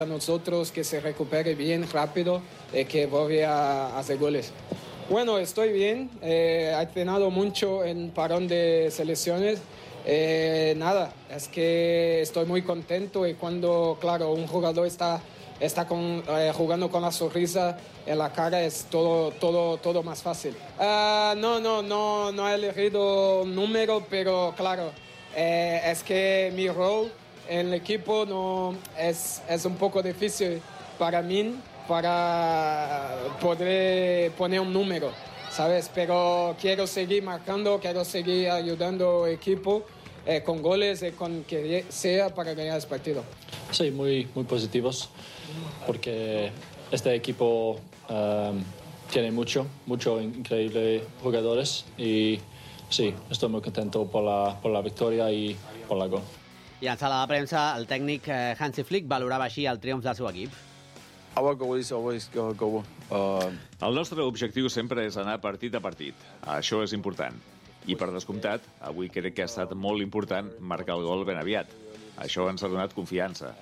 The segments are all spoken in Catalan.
a nosotros que se recupere bien rápido y que vuelva a hacer goles. Bueno, estoy bien, he entrenado mucho en parón de selecciones. Nada, es que estoy muy contento y cuando, claro, un jugador está jugando con la sonrisa en la cara es todo más fácil. No he elegido un número, pero claro, es que mi rol en el equipo no es un poco difícil para mí para poder poner un número, ¿sabes? Pero quiero seguir marcando, quiero seguir ayudando al equipo con goles y con que sea para ganar el partido. Sí, muy positivos, porque este equipo tiene mucho increíbles jugadores y sí, estoy muy contento por la victoria y por la gol. I en sala de premsa, el tècnic Hansi Flick valorava així el triomf del seu equip. Our goal is always go. El nostre objectiu sempre és anar partit a partit. Això és important. I per descomptat, avui crec que ha estat molt important marcar el gol ben aviat. Això ens ha donat confiança.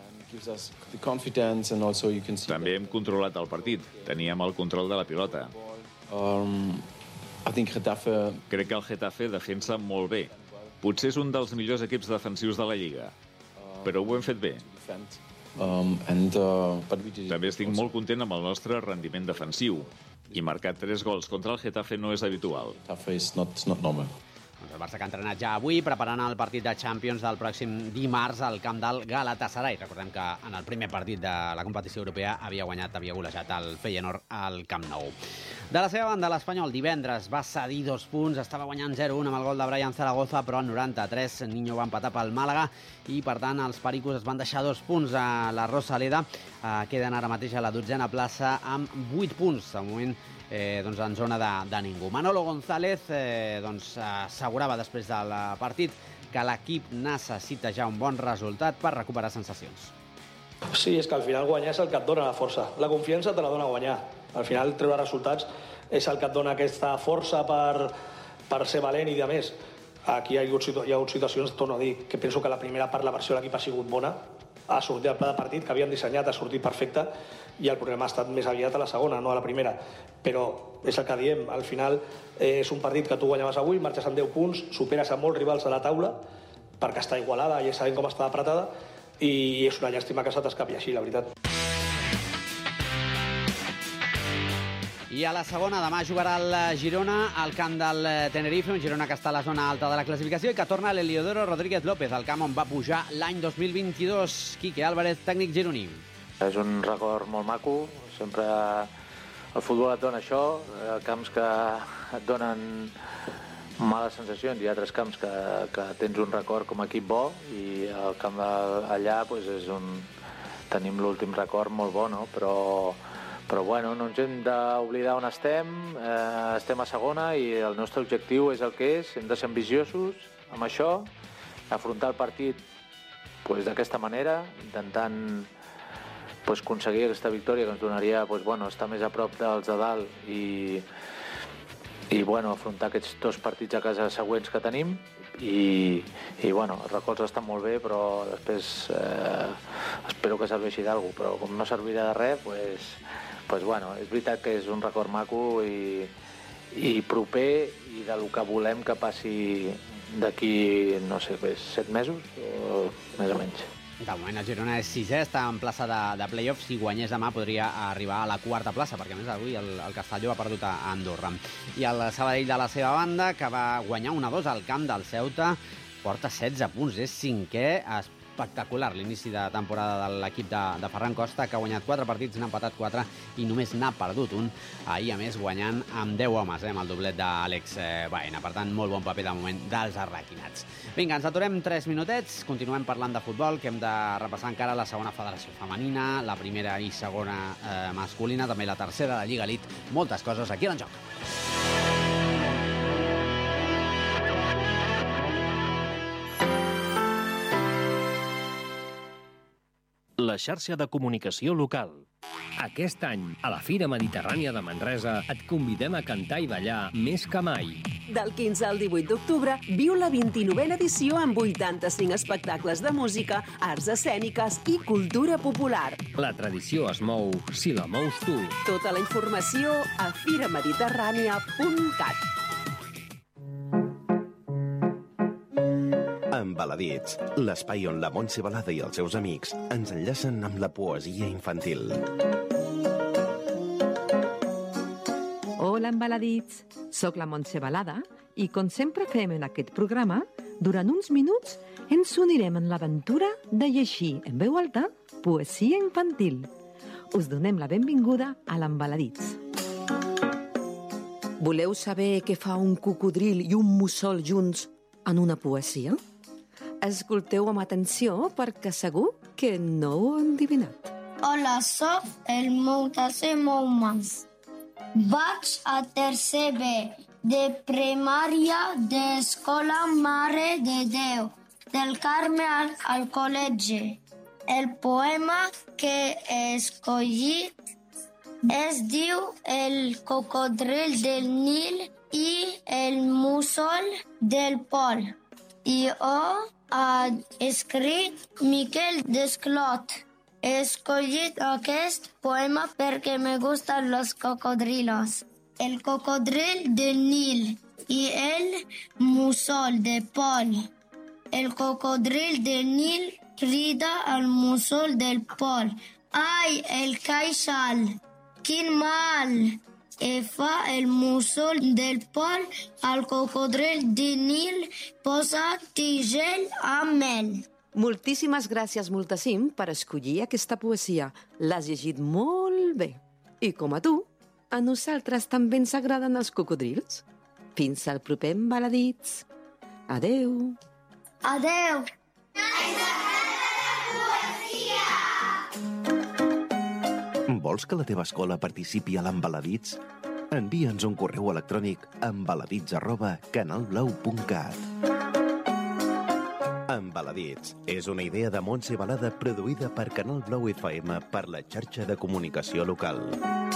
També hem controlat el partit. Teníem el control de la pilota. Crec que el Getafe defensa molt bé. Potser és un dels millors equips defensius de la Lliga. Però ho hem fet bé. També estic molt content amb el nostre rendiment defensiu. I marcar 3 gols contra el Getafe no és habitual. El Barça que ha entrenat ja avui, preparant el partit de Champions del pròxim dimarts al camp del Galatasaray. Recordem que en el primer partit de la competició europea havia golejat el Feyenoord al Camp Nou. De la seva banda, l'Espanyol divendres va cedir 2 punts, estava guanyant 0-1 amb el gol de Brian Zaragoza, però al 93 Niño va empatar pel Màlaga i, per tant, els pericos es van deixar 2 punts a la Rosaleda. Queden ara mateix a la 12a plaça amb 8 punts, de moment en zona de ningú. Manolo González assegurava després del partit que l'equip necessita ja un bon resultat per recuperar sensacions. Sí, és que al final guanyar és el que et dona la força. La confiança te la dona guanyar. Al final treure resultats és el que et dona aquesta força per ser valent i de més. Aquí hi ha hagut situacions, torno a dir, que penso que la primera part la versió de l'equip ha sigut bona, ha sortit el pla de partit que havien dissenyat, ha sortit perfecte, i el problema ha estat més aviat a la segona, no a la primera. Però és el que diem, al final és un partit que tu guanyaves avui, marxes amb 10 punts, superes a molts rivals a la taula, perquè està igualada i sabem com està apretada, i és una llàstima que se t'escapi així, la veritat. I a la segona, demà jugarà el Girona al camp del Tenerife, un Girona que està a la zona alta de la classificació i que torna a l'Heliodoro Rodríguez López, al camp on va pujar l'any 2022. Quique Álvarez, tècnic gironí. És un record molt maco, sempre el futbol et dona això, camps que et donen males sensacions, hi ha altres camps que tens un record com a equip bo i el camp allà tenim l'últim record molt bo, no? Però bueno, no ens hem d'oblidar on estem a segona i el nostre objectiu és el que és, hem de ser ambiciosos amb això, afrontar el partit d'aquesta manera, intentant aconseguir aquesta victòria que ens donaria estar més a prop dels de dalt i afrontar aquests 2 partits a casa següents que tenim i els records estan molt bé, però després espero que serveixi d'alguna cosa, però com no servirà de res, és veritat que és un record maco i proper i del que volem que passi d'aquí, no sé, 7 mesos o més o menys. De moment el Girona és 6è, està en plaça de play-off. Si guanyés demà podria arribar a la 4a plaça, perquè a més avui el Castelló ha perdut a Andorra. I el Sabadell de la seva banda, que va guanyar 1-2 al camp del Ceuta, porta 16 punts, és 5è, espectacular l'inici de temporada de l'equip de Ferran Costa, que ha guanyat 4 partits, n'ha empatat 4 i només n'ha perdut un. Ahir, a més, guanyant amb 10 homes, amb el doblet d'Àlex Baena. Per tant, molt bon paper de moment dels arraquinats. Vinga, ens aturem 3 minutets, continuem parlant de futbol, que hem de repassar encara la segona federació femenina, la primera i segona masculina, també la tercera de Lliga Elite, moltes coses aquí en joc. La xarxa de comunicació local. Aquest any, a la Fira Mediterrània de Manresa, et convidem a cantar i ballar més que mai. Del 15 al 18 d'octubre, viu la 29a edició amb 85 espectacles de música, arts escèniques i cultura popular. La tradició es mou si la mous tu. Tota la informació a firamediterrània.cat. Embaladits, l'espai on la Montse Balada i els seus amics ens enllacen amb la poesia infantil. Hola, embaladits! Soc la Montse Balada i, com sempre fem en aquest programa, durant uns minuts ens unirem en l'aventura de llegir en veu alta poesia infantil. Us donem la benvinguda a l'Embaladits. Voleu saber què fa un cocodril i un mussol junts en una poesia? Escolteu amb atenció perquè segur que no ho heu endivinat. Hola, soc el Moutase Moumas. Vaig a tercer B de primària d'Escola Mare de Déu del Carme al col·legi. El poema que he escollit es diu El cocodril del Nil i el mussol del Pol. I ho ha escrit Miquel Desclot. He escollit aquest poema perquè me gustan los cocodrilos. El cocodril del Nil y el mussol de Pol. El cocodril del Nil crida al mussol del Pol. Ai, el queixal, quin mal! Fa el mussol del Pol al cocodril del Nil posa tigel amb mel. Moltíssimes gràcies, Multassim, per escollir aquesta poesia. L'has llegit molt bé. I com a tu, a nosaltres també ens agraden els cocodrils. Fins al proper Embaladits. Adeu. Adeu. Vols que la teva escola participi a l'Embaladits? Envia'ns un correu electrònic a embaladits@canalblau.cat. Embaladits és una idea de Montse Balada produïda per Canal Blau FM per la xarxa de comunicació local.